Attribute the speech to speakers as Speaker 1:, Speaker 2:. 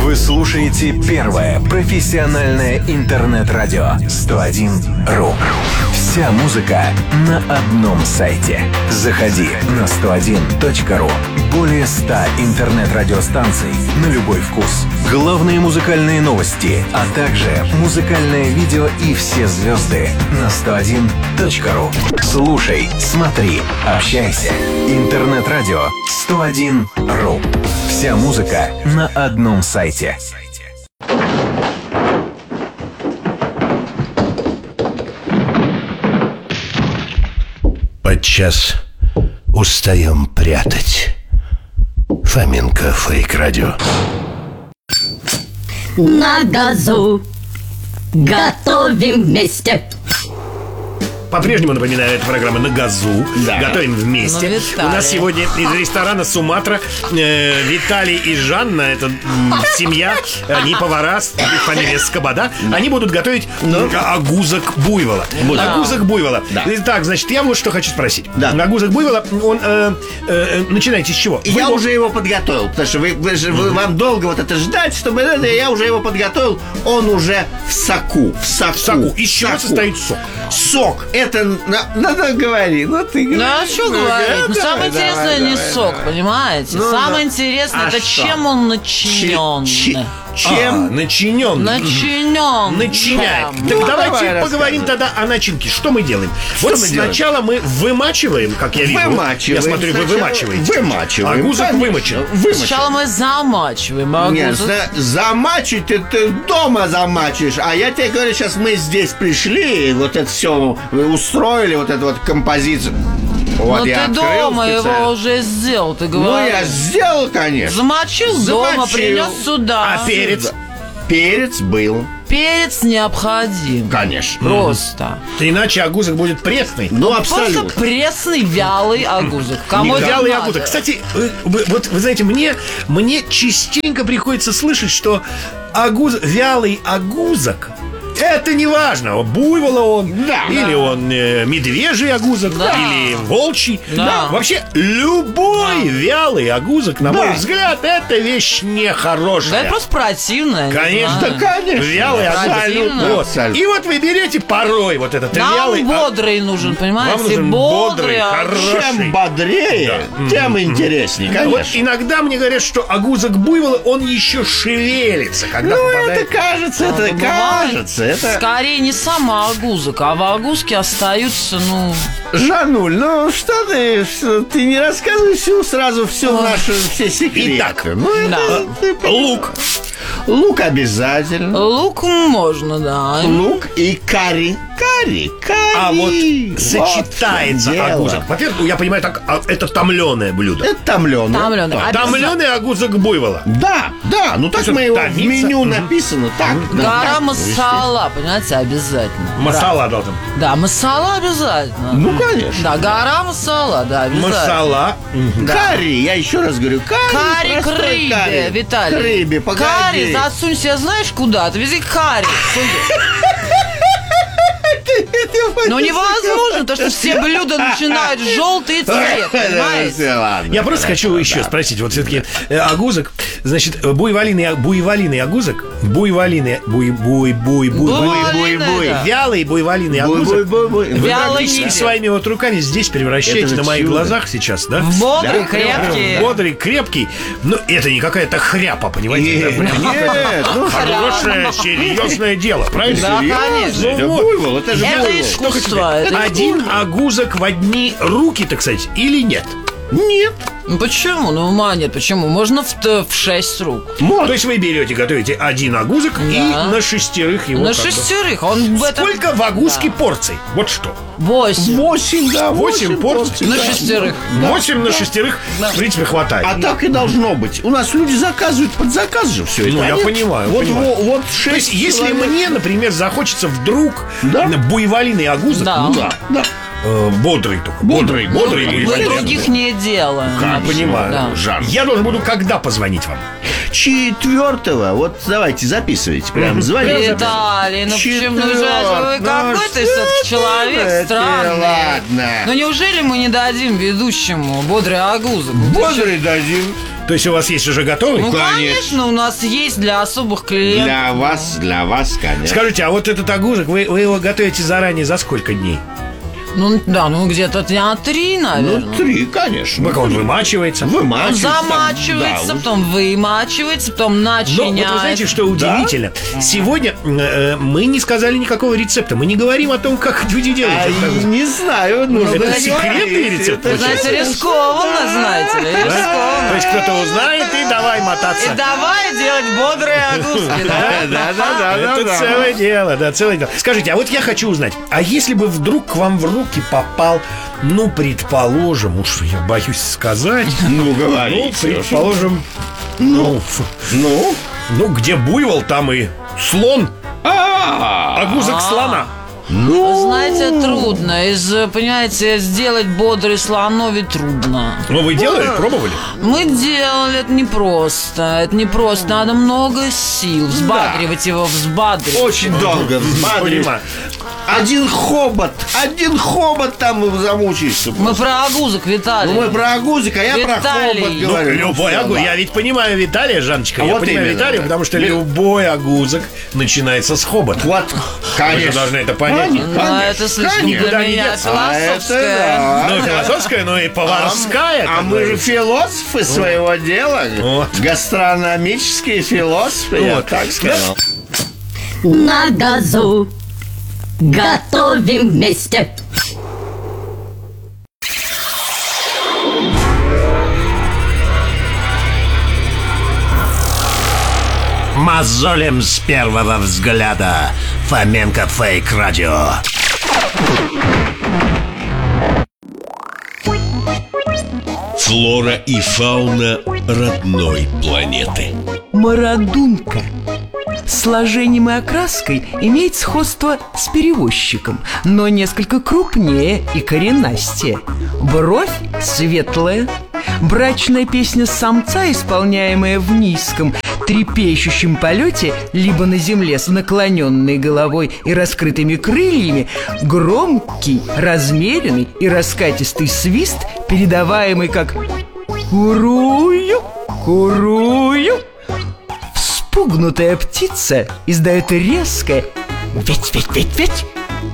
Speaker 1: Вы слушаете первое профессиональное интернет-радио 101.ру. Вся музыка на одном сайте. Заходи на 101.ру. Более 100 интернет-радиостанций на любой вкус. Главные музыкальные новости, а также музыкальное видео и все звезды на 101.ру. Слушай, смотри, общайся. Интернет-радио 101.ру. Вся музыка на одном сайте.
Speaker 2: Подчас устаем прятать. Фоменко Фейк Радио.
Speaker 3: На газу готовим вместе.
Speaker 4: По-прежнему, напоминаю, это программа «На газу». Да. Готовим вместе. У нас сегодня из ресторана «Суматра» Виталий и Жанна. Это семья, они повара, фамилия Скобода. Они будут готовить агузок буйвола. Агузок буйвола. Итак, значит, я вот что хочу спросить. Агузок буйвола, он... начинайте с чего?
Speaker 5: Я уже его подготовил, потому что вам долго вот это ждать, чтобы... Я уже его подготовил. Он уже в соку. В соку.
Speaker 4: Из чего состоит сок?
Speaker 5: Сок. Это надо говорить. Ну, ты говоришь.
Speaker 6: Да, что говорить? Ну, самое интересное не сок, понимаете? Самое интересное, это чем он начинен.
Speaker 5: Чем?
Speaker 4: Начинен. Начиняет. Так давайте поговорим тогда о начинке. Что мы делаем? Вот сначала мы вымачиваем, как я вижу. Я смотрю, вы вымачиваете.
Speaker 5: Вымачиваем.
Speaker 4: Агузок вымочен.
Speaker 6: Сначала мы замачиваем агузок.
Speaker 5: Нет, замачивать ты дома замачиваешь. А я тебе говорю, сейчас мы здесь пришли, вот это все устроили, вот эту вот композицию. Вот
Speaker 6: ну ты дома
Speaker 5: специально.
Speaker 6: его уже сделал, ты говоришь.
Speaker 5: Ну я сделал, конечно.
Speaker 6: Замочил дома, принес сюда.
Speaker 4: А перец?
Speaker 5: Перец был.
Speaker 6: Перец необходим.
Speaker 5: Конечно.
Speaker 6: Просто.
Speaker 4: Иначе агузок будет пресный.
Speaker 5: Ну, абсолютно.
Speaker 6: Просто пресный, вялый агузок. Кому
Speaker 4: вялый агузок. Кстати, вот вы знаете, мне частенько приходится слышать, что вялый агузок — это не важно, буйвола он, или он медвежий агузок, или волчий. Вообще, любой вялый агузок, на мой взгляд, это вещь нехорошая.
Speaker 6: Да это просто противная.
Speaker 4: Конечно. Вялый агузок. И вот вы берете порой вот этот вялый...
Speaker 6: Нам бодрый нужен, понимаете?
Speaker 4: Вам нужен бодрый, хороший.
Speaker 5: Чем бодрее, тем интереснее, конечно.
Speaker 4: Вот иногда мне говорят, что агузок буйвола, он еще шевелится, когда попадает...
Speaker 5: это кажется. Это...
Speaker 6: Скорее не сама агузок, а в агузке остаются,
Speaker 5: Жануль, что ты не рассказывай сразу все секреты.
Speaker 4: Итак, лук.
Speaker 5: Лук обязательно.
Speaker 6: Лук можно, да.
Speaker 5: Лук и карри.
Speaker 4: А вот сочетается агузок. Во-первых, я понимаю, так, это томленое блюдо.
Speaker 5: Это томленое.
Speaker 4: Томленый агузок буйвола.
Speaker 5: Да, ну так мы его в меню написано.
Speaker 6: Гора масала, понимаете, обязательно.
Speaker 4: Масала должен.
Speaker 6: Да, масала обязательно.
Speaker 5: Ну, конечно.
Speaker 6: Да, гора масала, да, обязательно.
Speaker 4: Масала.
Speaker 5: Карри, я еще раз говорю,
Speaker 6: карри к рыбе, Виталий.
Speaker 5: К рыбе, погоди.
Speaker 6: Карри, засунь себя знаешь куда? Ты вези карри. Но невозможно, потому что все блюда начинают желтый цвет, понимаете?
Speaker 4: Я просто хочу еще спросить, вот все-таки агузок, значит, буйволиный агузок, вялый буйволиный агузок, вы практически своими вот руками здесь превращаете на моих глазах сейчас, да?
Speaker 6: Бодрый, крепкий.
Speaker 4: Бодрый, крепкий, но это не какая-то хряпа, понимаете?
Speaker 5: Нет,
Speaker 4: хорошее, серьезное дело, правильно?
Speaker 6: Да, конечно.
Speaker 5: Это
Speaker 6: искусство.
Speaker 4: Один агузок в одни руки, так сказать, или нет?
Speaker 5: Нет.
Speaker 6: Ну почему? Ну ума нет, почему? Можно в 6 рук.
Speaker 4: То есть вы готовите один агузок и на шестерых его.
Speaker 6: На шестерых.
Speaker 4: Сколько в агузке порций? Вот что.
Speaker 6: 8.
Speaker 4: 8 порций.
Speaker 6: На шестерых.
Speaker 4: 8 на шестерых, в принципе, хватает.
Speaker 5: А так и должно быть. У нас люди заказывают под заказ же все это.
Speaker 4: Ну, я понимаю.
Speaker 5: Вот 6
Speaker 4: То есть, если мне, например, захочется вдруг буйволиный агузок, бодрый только. Бодрый.
Speaker 6: Мы других не делаем.
Speaker 4: Понимаю. Я должен буду когда позвонить вам?
Speaker 5: 4-го. Вот давайте записывайте. Прям звоните.
Speaker 6: Виталий, почему вы какой-то все-таки человек странный.
Speaker 5: Ладно.
Speaker 6: Ну неужели мы не дадим ведущему бодрый агузок?
Speaker 5: Бодрый дадим.
Speaker 4: То есть у вас есть уже готовый?
Speaker 6: Ну, конечно, у нас есть для особых клиентов.
Speaker 5: Для вас, конечно.
Speaker 4: Скажите, а вот этот огурчик, вы его готовите заранее за сколько дней?
Speaker 6: Ну, да, где-то дня 3, наверное.
Speaker 5: 3, конечно.
Speaker 4: Пока он вымачивается.
Speaker 6: Он замачивается, потом вымачивается, потом начиняется.
Speaker 4: Но вот вы знаете, что удивительно? Сегодня мы не сказали никакого рецепта. Мы не говорим о том, как люди делают.
Speaker 5: Не знаю.
Speaker 4: Это секретный рецепт.
Speaker 6: Вы знаете, рискованно, знаете ли, рискованно.
Speaker 4: То есть кто-то узнает и давай мотаться.
Speaker 6: И давай делать бодрые огурцы, да?
Speaker 4: Это целое дело, да, целое дело. Скажите, а вот я хочу узнать, а если бы вдруг к вам в руки попал, ну, предположим, уж я боюсь сказать.
Speaker 5: Ну, говори.
Speaker 4: Предположим, ну, где буйвол, там и слон. Огурчик слона.
Speaker 6: Знаете, трудно. Понимаете, сделать бодрый слоновий трудно.
Speaker 4: Ну, вы делали, пробовали?
Speaker 6: Мы делали, это непросто. Это непросто, надо много сил. Взбадривать его, взбадривать.
Speaker 5: Очень долго взбадривать. Один хобот там замучаешься.
Speaker 6: Мы про агузок, Виталий.
Speaker 5: Мы про агузик, а я про хобот говорю.
Speaker 4: Любой агузик. Я ведь понимаю Виталия, Жанночка. Я понимаю Виталия, потому что любой агузик начинается с хобота.
Speaker 5: Вот, конечно.
Speaker 4: Вы же должны это понять.
Speaker 6: Это слишком для меня философское.
Speaker 4: Ну, философская, но и поварская.
Speaker 5: А мы же философы своего дела. Гастрономические философы, я так сказал.
Speaker 3: На газу готовим вместе.
Speaker 2: Мозолем с первого взгляда. Фоменко Фейк Радио.
Speaker 7: Флора и фауна родной планеты.
Speaker 8: Марадунка сложением и окраской имеет сходство с перевозчиком, но несколько крупнее и коренастее. Бровь светлая. Брачная песня самца, исполняемая в низком, трепещущем полете, либо на земле с наклоненной головой и раскрытыми крыльями, громкий, размеренный и раскатистый свист, передаваемый как «курую, курую». Вспугнутая птица издает резкое «ведь-ведь-ведь-ведь».